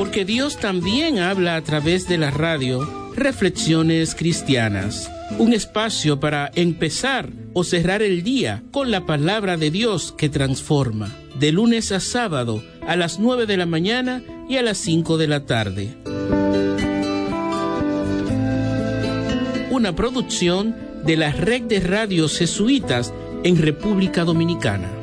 porque Dios también habla a través de la radio. Reflexiones Cristianas, un espacio para empezar o cerrar el día con la palabra de Dios que transforma, de lunes a sábado a las 9 de la mañana y a las 5 de la tarde. Una producción de la Red de Radios Jesuitas en República Dominicana.